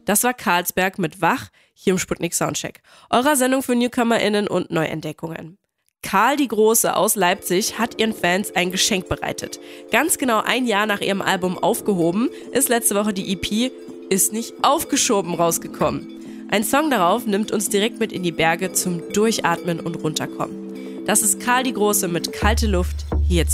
Das war Carlsberg mit Wach, hier im Sputnik Soundcheck, eurer Sendung für NewcomerInnen und Neuentdeckungen. Karl die Große aus Leipzig hat ihren Fans ein Geschenk bereitet. Ganz genau 1 Jahr nach ihrem Album Aufgehoben ist letzte Woche die EP Ist nicht aufgeschoben rausgekommen. Ein Song darauf nimmt uns direkt mit in die Berge zum Durchatmen und Runterkommen. Das ist Karl die Große mit Kalte Luft